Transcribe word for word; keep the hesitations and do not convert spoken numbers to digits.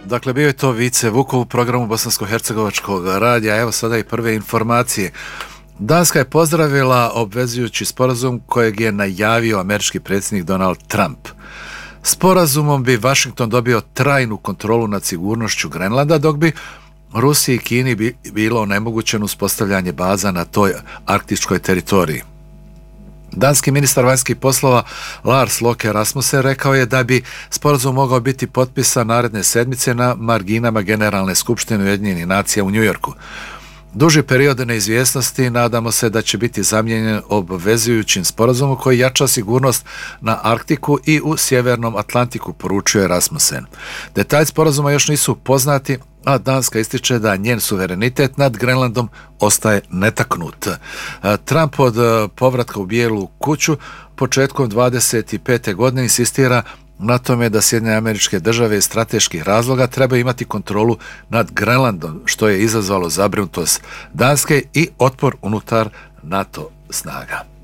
Dakle, bio je to Vice Vukov u programu Bosansko-hercegovačkog radija. Evo sada i prve informacije. Danska je pozdravila obvezujući sporazum kojeg je najavio američki predsjednik Donald Trump. Sporazumom bi Washington dobio trajnu kontrolu nad sigurnošću Grenlanda, dok bi Rusiji i Kini bi bilo onemogućeno uspostavljanje baza na toj arktičkoj teritoriji. Danski ministar vanjskih poslova Lars Løkke Rasmussen rekao je da bi sporazum mogao biti potpisan naredne sedmice na marginama Generalne skupštine Ujedinjenih nacija u Njujorku. Duži period neizvjesnosti nadamo se da će biti zamijenjen obvezujućim sporazumom koji jača sigurnost na Arktiku i u Sjevernom Atlantiku, poručio je Rasmussen. Detalji sporazuma još nisu poznati, a Danska ističe da njen suverenitet nad Grenlandom ostaje netaknut. Trump od povratka u Bijelu kuću početkom dvadeset pete godine insistira na tome da Sjedinjene Američke Države iz strateških razloga trebaju imati kontrolu nad Grenlandom, što je izazvalo zabrinutost Danske i otpor unutar NATO snaga.